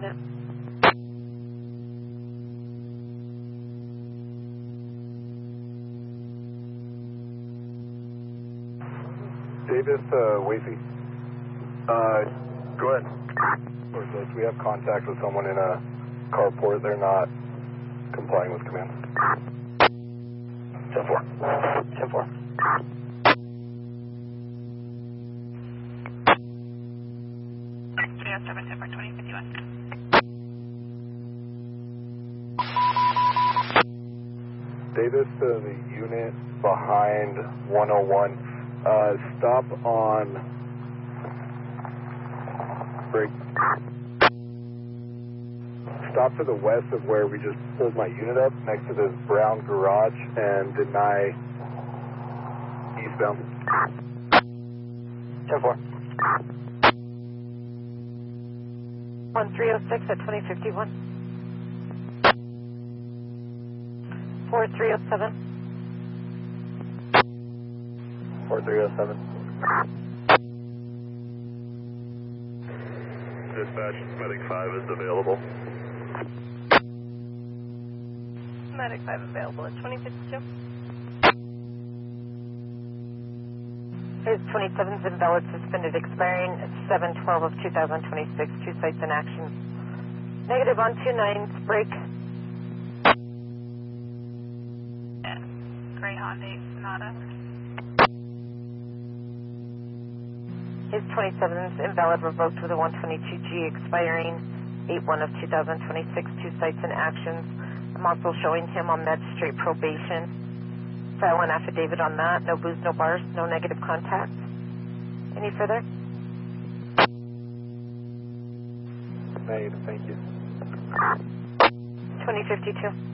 unit. Davis, Wavy. Go ahead. We have contact with someone in a carport. They're not complying with commands. 10-4. 10-4. Davis to the unit behind 101. Stop on break. Stop to the west of where we just pulled my unit up, next to this brown garage, and deny eastbound. 10-4. 1306 at 2051. 4307. 4307. Dispatch, Medic 5 is available. Medic 5 available at 2052. His 27's invalid, suspended, expiring at 7/12 of 2026. 2 sites in action. Negative on 29's break. Gray Hyundai Sonata. His 27's invalid, revoked with a 122G, expiring 8/1 of 2026. 2 sites in actions. I'm also showing him on med straight probation. File an affidavit on that. No booze, no bars, no negative contact. Any further? Made, thank you. 2052.